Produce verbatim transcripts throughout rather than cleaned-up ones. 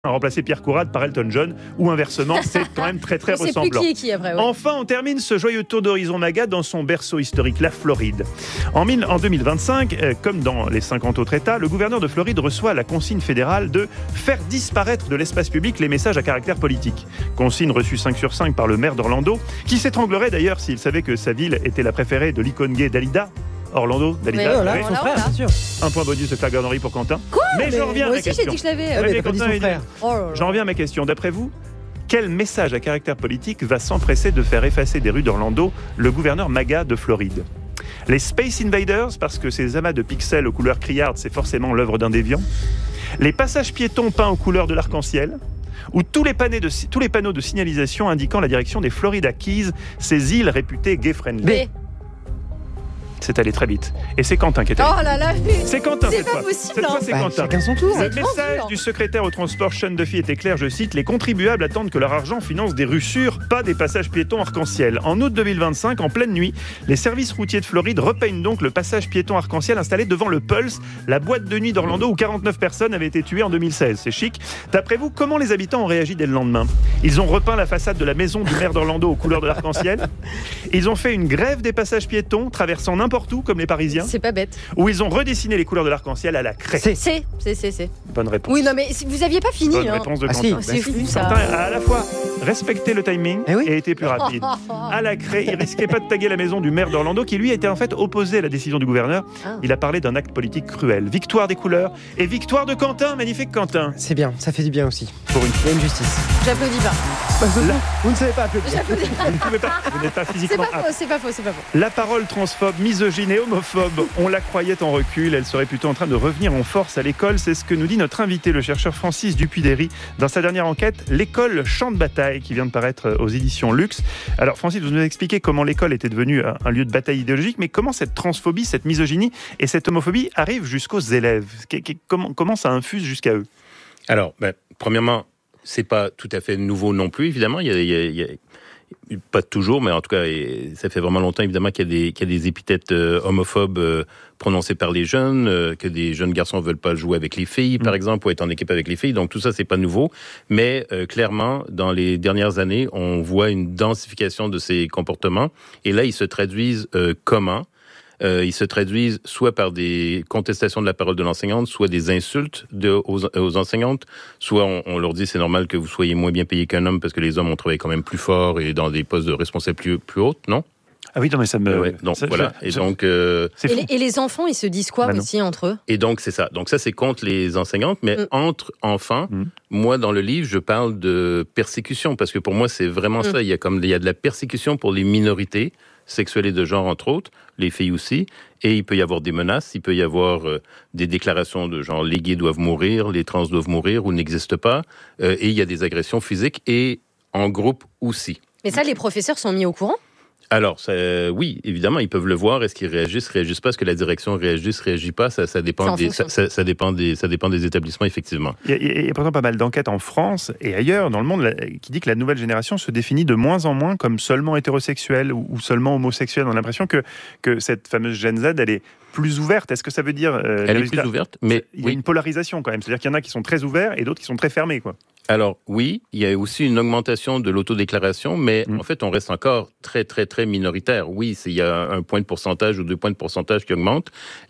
remplacer Pierre Courade par Elton John ou inversement, c'est quand même très très on ressemblant. sait plus qui est qui après, ouais. Enfin, on termine ce joyeux tour d'horizon MAGA dans son berceau historique, la Floride. En, mille, en deux mille vingt-cinq, euh, comme dans les cinquante autres États, le gouverneur de Floride reçoit la consigne fédérale de faire disparaître de l'espace public les messages à caractère politique. Consigne reçue cinq sur cinq par le maire d'Orlando, qui s'étranglerait d'ailleurs s'il savait que sa ville était la préférée de l'icône gay Dalida. Orlando, Dalida. Mais voilà, oui. son frère, bien sûr. Un point bonus de flagornerie pour Quentin. Quoi mais, mais je reviens moi à ma aussi question. j'ai dit que je l'avais. Ah, Ouais, mais pas dit son frère. Oh là là. J'en reviens à ma question. D'après vous, quel message à caractère politique va s'empresser de faire effacer des rues d'Orlando le gouverneur MAGA de Floride ? Les Space Invaders, parce que ces amas de pixels aux couleurs criardes, c'est forcément l'œuvre d'un déviant. Les passages piétons peints aux couleurs de l'arc-en-ciel. Ou tous les, panneaux de, tous les panneaux de signalisation indiquant la direction des Florida Keys, ces îles réputées gay-friendly. Mais... C'est allé très vite. Et c'est Quentin qui était. Oh là là, mais... C'est Quentin c'est cette pas fois. possible, Cette hein. fois, c'est Bah, Quentin. chacun son tour. Le C'est trop message dur. du secrétaire au transport Sean Duffy était clair, je cite, les contribuables attendent que leur argent finance des rues sûres, pas des passages piétons arc-en-ciel. En août deux mille vingt-cinq, en pleine nuit, les services routiers de Floride repeignent donc le passage piéton arc-en-ciel installé devant le Pulse, la boîte de nuit d'Orlando où quarante-neuf personnes avaient été tuées en deux mille seize. C'est chic. D'après vous, comment les habitants ont réagi dès le lendemain ? Ils ont repeint la façade de la maison du maire d'Orlando aux couleurs de l'arc-en-ciel. Ils ont fait une grève des passages piétons, traversant n'importe où comme les Parisiens. C'est pas bête. Où ils ont redessiné les couleurs de l'arc-en-ciel à la craie. C'est. C'est, c'est, c'est, c'est. Bonne réponse. Oui, non, mais vous aviez pas fini. Bonne Hein. réponse de Ah, Quentin. si. C'est fou ça. Quentin a à la fois respecté le timing Eh oui. et été plus rapide. À la craie, il risquait pas de taguer la maison du maire d'Orlando qui lui était en fait opposé à la décision du gouverneur. Ah. Il a parlé d'un acte politique cruel. Victoire des couleurs et victoire de Quentin, magnifique Quentin. C'est bien, ça fait du bien aussi. Pour une Il y a une justice. J'applaudis pas. Là. Vous ne savez pas applaudir. J'applaudis pas. Vous ne pouvez pas, vous n'êtes pas C'est physiquement pas apte. faux, c'est pas faux, c'est pas faux. La parole transphobe, misogyne et homophobe, on la croyait en recul, elle serait plutôt en train de revenir en force à l'école, c'est ce que nous dit notre invité, le chercheur Francis Dupuy-Derry, dans sa dernière enquête, l'école champ de bataille, qui vient de paraître aux éditions Luxe. Alors Francis, vous nous avez expliqué comment l'école était devenue un lieu de bataille idéologique, mais comment cette transphobie, cette misogynie et cette homophobie arrivent jusqu'aux élèves ? Comment, comment ça infuse jusqu'à eux ? Alors, ben, premièrement, c'est pas tout à fait nouveau non plus, évidemment. Il y a, il y a, il y a pas toujours, mais en tout cas, ça fait vraiment longtemps, évidemment, qu'il y a des, qu'il y a des épithètes euh, homophobes euh, prononcées par les jeunes, euh, que des jeunes garçons veulent pas jouer avec les filles, par mmh. exemple, ou être en équipe avec les filles. Donc, tout ça, c'est pas nouveau. Mais, euh, clairement, dans les dernières années, on voit une densification de ces comportements. Et là, ils se traduisent euh, comment ? Euh, ils se traduisent soit par des contestations de la parole de l'enseignante, soit des insultes de, aux, aux enseignantes, soit on, on leur dit c'est normal que vous soyez moins bien payé qu'un homme parce que les hommes ont travaillé quand même plus fort et dans des postes de responsabilité plus, plus hautes, non ? Ah oui, non, mais ça me... Ouais, donc, ça, voilà. Je, et, je... donc, euh... et, les, et les enfants, ils se disent quoi bah aussi entre eux ? Et donc, c'est ça. Donc ça, c'est contre les enseignantes, mais mm. entre enfants, mm. moi, dans le livre, je parle de persécution, parce que pour moi, c'est vraiment mm. ça. Il y a comme, il y a de la persécution pour les minorités, sexuelles et de genre, entre autres, les filles aussi, et il peut y avoir des menaces, il peut y avoir euh, des déclarations de genre les gays doivent mourir, les trans doivent mourir ou n'existent pas, euh, et il y a des agressions physiques et en groupe aussi. Mais ça, les professeurs sont mis au courant ? Alors, ça, oui, évidemment, ils peuvent le voir. Est-ce qu'ils réagissent, réagissent pas ? Est-ce que la direction réagit, réagit pas ? Ça, ça dépend des, ça, ça, ça dépend des, ça dépend des établissements, effectivement. Il y, a, il y a pourtant pas mal d'enquêtes en France et ailleurs dans le monde là, qui dit que la nouvelle génération se définit de moins en moins comme seulement hétérosexuelle ou, ou seulement homosexuelle. On a l'impression que que cette fameuse Gen Z, elle est plus ouverte. Est-ce que ça veut dire euh, Elle est plus ouverte, mais il y a oui. une polarisation quand même. C'est-à-dire qu'il y en a qui sont très ouverts et d'autres qui sont très fermés, quoi. Alors oui, il y a aussi une augmentation de l'autodéclaration, mais mmh. en fait, on reste encore très, très, très minoritaire. Oui, c'est, il y a un point de pourcentage ou deux points de pourcentage qui augmentent.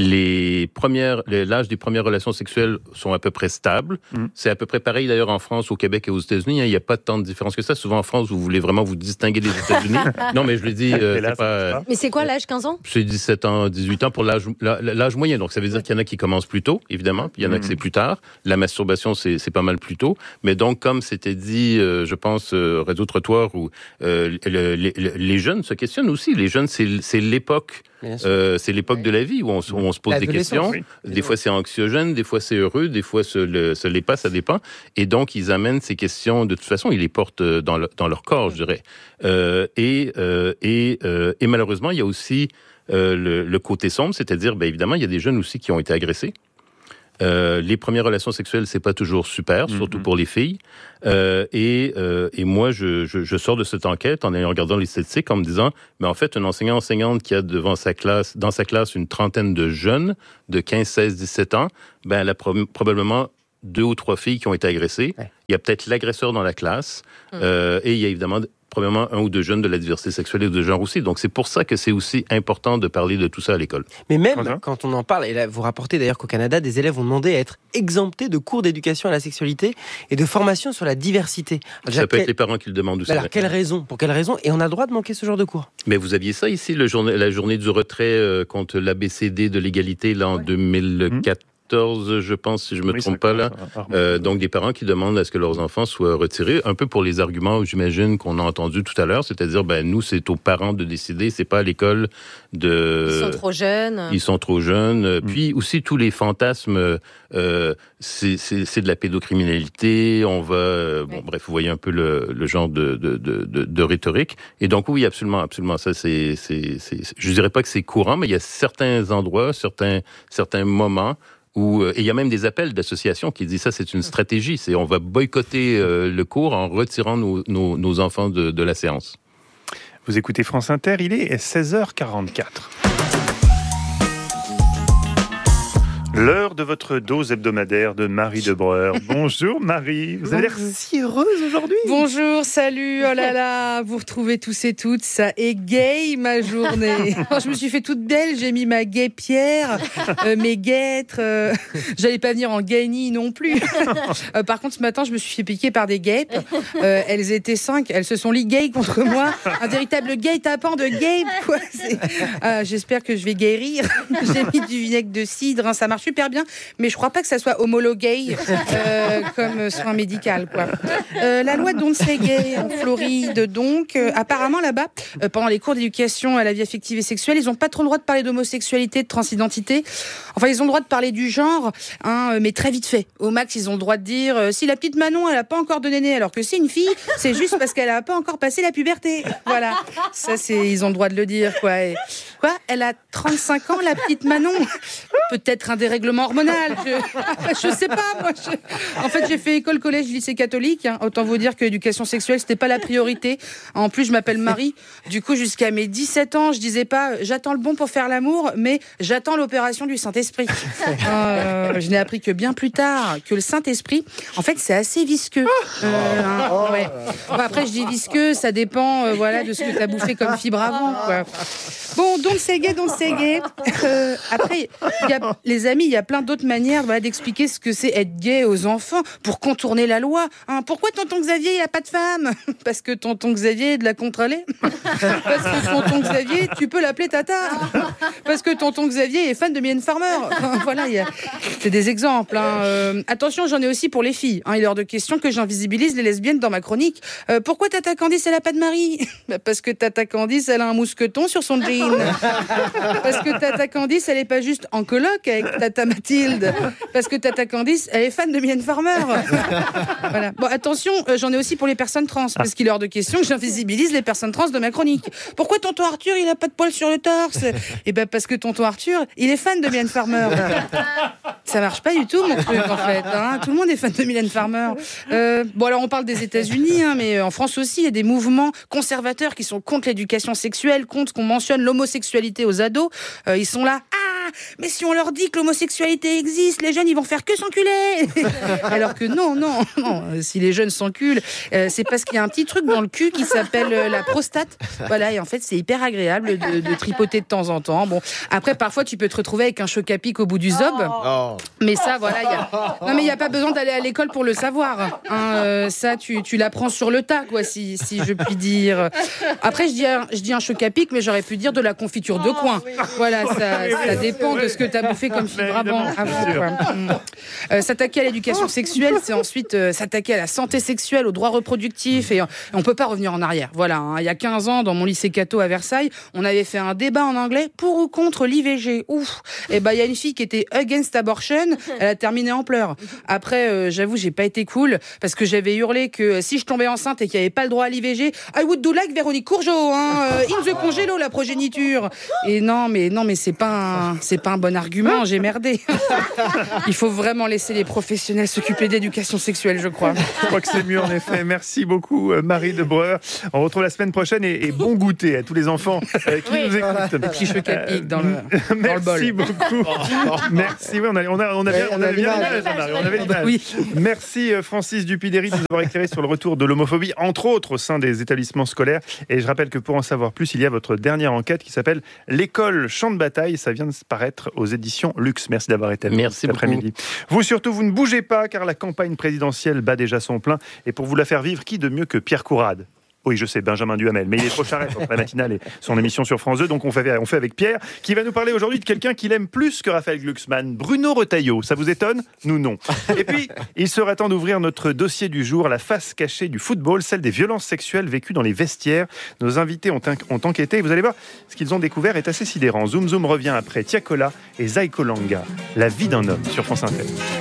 Les premières, les, l'âge des premières relations sexuelles sont à peu près stables. Mmh. C'est à peu près pareil d'ailleurs en France, au Québec et aux États-Unis. Il n'y a pas tant de différence que ça. Souvent en France, vous voulez vraiment vous distinguer des États-Unis. Non, mais je le dis, euh, là, c'est pas... Mais c'est quoi l'âge, quinze ans ? C'est dix-sept ans, dix-huit ans pour l'âge, l'âge moyen. Donc ça veut dire qu'il y en a qui commencent plus tôt, évidemment, puis il y en a mmh. que c'est plus tard. La masturbation, c'est, c'est pas mal plus tôt. Mais donc, comme c'était dit, euh, je pense, euh, Réseau Trottoir, où euh, le, le, les jeunes se questionnent aussi. Les jeunes, c'est, c'est l'époque, euh, c'est l'époque ouais. de la vie où on, où on se pose des questions. Oui. Des fois, c'est anxiogène, des fois, c'est heureux, des fois, ce ne l'est pas, ça dépend. Et donc, ils amènent ces questions, de toute façon, ils les portent dans, le, dans leur corps, je dirais. Euh, et, euh, et, euh, et malheureusement, il y a aussi euh, le, le côté sombre, c'est-à-dire, ben, évidemment, il y a des jeunes aussi qui ont été agressés. Euh, les premières relations sexuelles, c'est pas toujours super, surtout mm-hmm. pour les filles. Euh, et, euh, et moi, je, je, je sors de cette enquête en regardant les statistiques, en me disant, mais en fait, une enseignant-enseignante qui a devant sa classe, dans sa classe une trentaine de jeunes de quinze, seize, dix-sept ans, ben, elle a pro- probablement deux ou trois filles qui ont été agressées. Ouais. Il y a peut-être l'agresseur dans la classe. Mmh. Euh, et il y a évidemment, premièrement, un ou deux jeunes de la diversité sexuelle et de genre aussi. Donc, c'est pour ça que c'est aussi important de parler de tout ça à l'école. Mais même mmh. quand on en parle, et là, vous rapportez d'ailleurs qu'au Canada, des élèves ont demandé à être exemptés de cours d'éducation à la sexualité et de formation sur la diversité. Alors, ça peut quel... être les parents qui le demandent aussi. Alors, quelle raison ? Pour quelle raison ? Et on a le droit de manquer ce genre de cours ? Mais vous aviez ça ici, le journée, la journée du retrait euh, contre l'A B C D de l'égalité, là, en ouais. deux mille quatre. Je pense, si je me oui, trompe pas là. Euh, donc, des parents qui demandent à ce que leurs enfants soient retirés, un peu pour les arguments, j'imagine, qu'on a entendus tout à l'heure, c'est-à-dire, ben, nous, c'est aux parents de décider, c'est pas à l'école de... Ils sont trop jeunes. Ils sont trop jeunes. Mm. Puis, aussi, tous les fantasmes, euh, c'est, c'est, c'est de la pédocriminalité, on va... Euh, bon, oui. bref, vous voyez un peu le, le genre de, de, de, de, de rhétorique. Et donc, oui, absolument, absolument, ça, c'est... c'est, c'est je dirais pas que c'est courant, mais il y a certains endroits, certains, certains moments Où, et il y a même des appels d'associations qui disent ça, c'est une stratégie. C'est on va boycotter euh, le cours en retirant nos, nos, nos enfants de, de la séance. Vous écoutez France Inter, il est seize heures quarante-quatre. L'heure de votre dose hebdomadaire de Marie Debreur. Bonjour Marie, vous avez l'air si heureuse aujourd'hui. Bonjour, salut, oh là là, vous retrouvez tous et toutes, ça égaye ma journée. Je me suis fait toute belle, j'ai mis ma guêpière, euh, mes guêtres, euh, j'allais pas venir en gaini non plus. Euh, par contre, ce matin, je me suis fait piquer par des guêpes, euh, elles étaient cinq, elles se sont liguées contre moi, un véritable guet-apens de guêpes, quoi. C'est... Euh, j'espère que je vais guérir. J'ai mis du vinaigre de cidre, hein, ça marche super bien, mais je crois pas que ça soit homologué euh, comme soin médical, quoi. Euh, la loi d'Onsegay en Floride, donc, euh, apparemment là-bas, euh, pendant les cours d'éducation à la vie affective et sexuelle, ils ont pas trop le droit de parler d'homosexualité, de transidentité. Enfin, ils ont le droit de parler du genre, hein, mais très vite fait. Au max, ils ont le droit de dire euh, si la petite Manon, elle a pas encore de néné, alors que c'est une fille, c'est juste parce qu'elle a pas encore passé la puberté. Voilà, ça, c'est, ils ont le droit de le dire, quoi. Et, quoi, elle a trente-cinq ans, la petite Manon. Peut-être un dérèglement hormonal. Je, je sais pas, moi. Je... En fait, j'ai fait école, collège, lycée catholique. Hein. Autant vous dire que l'éducation sexuelle, c'était pas la priorité. En plus, je m'appelle Marie. Du coup, jusqu'à mes dix-sept ans, je disais pas j'attends le bon pour faire l'amour, mais j'attends l'opération du Saint-Esprit. Euh, je n'ai appris que bien plus tard que le Saint-Esprit, en fait, c'est assez visqueux. Euh, hein, ouais. Bon, après, je dis visqueux, ça dépend euh, voilà, de ce que tu as bouffé comme fibre avant, quoi. Bon, donc c'est gay, donc c'est gay. Euh, après, y a, les amis, il y a plein d'autres manières voilà, d'expliquer ce que c'est être gay aux enfants pour contourner la loi. Hein, pourquoi tonton Xavier, il n'a pas de femme ? Parce que tonton Xavier est de la contre-allée. Parce que tonton Xavier, tu peux l'appeler Tata. Parce que tonton Xavier est fan de Mylène Farmer. Enfin, voilà, y a... c'est des exemples. Hein. Euh, attention, j'en ai aussi pour les filles. Hein, il est hors de question que j'invisibilise les lesbiennes dans ma chronique. Euh, pourquoi Tata Candice, elle n'a pas de mari ? Bah, parce que Tata Candice, elle a un mousqueton sur son jean. Parce que Tata Candice, elle n'est pas juste en coloc avec Tata Mathilde. Parce que Tata Candice, elle est fan de Mylène Farmer. Voilà. Bon, attention, euh, j'en ai aussi pour les personnes trans, parce qu'il est hors de question que j'invisibilise les personnes trans de ma chronique. Pourquoi tonton Arthur, il n'a pas de poils sur le torse ? Eh ben parce que tonton Arthur, il est fan de Mylène Farmer. Ça marche pas du tout, mon truc, en fait. Hein. Tout le monde est fan de Mylène Farmer. Euh, bon, alors on parle des États-Unis, hein, mais en France aussi, il y a des mouvements conservateurs qui sont contre l'éducation sexuelle, contre qu'on mentionne l'homosexualité aux ados. Euh, ils sont là. Ah, mais si on leur dit que l'homosexualité existe, les jeunes, ils vont faire que s'enculer. Alors que non, non, non. Si les jeunes s'enculent, euh, c'est parce qu'il y a un petit truc dans le cul qui s'appelle euh, la prostate. Voilà, et en fait, c'est hyper agréable de, de tripoter de temps en temps. Bon, après, parfois, tu peux te retrouver avec un choc à pic au bout du zob. Oh. Mais ça, voilà, y a... non, mais il n'y a pas besoin d'aller à l'école pour le savoir. Hein, euh, ça, tu, tu l'apprends sur le tas, quoi, si, si je puis dire. Après, je dis, un, je dis un choc à pic, mais j'aurais pu dire de la confiture de coin. Voilà, ça, ça dépend de ce que tu as bouffé comme fibre avant. Euh, s'attaquer à l'éducation sexuelle, c'est ensuite euh, s'attaquer à la santé sexuelle, aux droits reproductifs, et, et on peut pas revenir en arrière. Voilà, hein, il y a quinze ans, dans mon lycée Cato à Versailles, on avait fait un débat en anglais pour ou contre l'I V G. Ouf. Et ben il y a une fille qui était against abortion, elle a terminé en pleurs. Après, euh, j'avoue, j'ai pas été cool parce que j'avais hurlé que si je tombais enceinte et qu'il y avait pas le droit à l'I V G, I would do like Véronique Courgeot, hein, in the congélo, la progéniture. Et non, mais non, mais c'est pas un, c'est pas un bon argument, j'ai merdé. Il faut vraiment laisser les professionnels s'occuper d'éducation sexuelle, je crois. Je crois que c'est mieux en effet. Merci beaucoup Marie de Breuer. On retrouve la semaine prochaine et, et bon goûter à tous les enfants euh, qui oui. nous écoutent. Des petits cheveux capiques dans, le, dans le bol. Merci beaucoup. Merci. Oui, on, a, on, a, on avait, on avait bien l'image. On avait l'image. Oui. Merci Francis Dupidéry de nous avoir éclairé sur le retour de l'homophobie, entre autres au sein des établissements scolaires. Et je rappelle que pour en savoir plus, il y a votre dernière enquête qui s'appelle L'école champ de bataille. Ça vient de paraître aux éditions Luxe. Merci d'avoir été avec nous cet après-midi. Vous surtout, vous ne bougez pas car la campagne présidentielle bat déjà son plein. Et pour vous la faire vivre, qui de mieux que Pierre Courade ? Oui, je sais, Benjamin Duhamel, mais il est trop charrette entre la matinale et son émission sur France deux, donc on fait, on fait avec Pierre, qui va nous parler aujourd'hui de quelqu'un qu'il aime plus que Raphaël Glucksmann, Bruno Retailleau. Ça vous étonne ? Nous, non. Et puis, il sera temps d'ouvrir notre dossier du jour, la face cachée du football, celle des violences sexuelles vécues dans les vestiaires. Nos invités ont, ont enquêté, et vous allez voir, ce qu'ils ont découvert est assez sidérant. Zoom Zoom revient après Tiakola et Zaiko Langa, la vie d'un homme sur France Inter.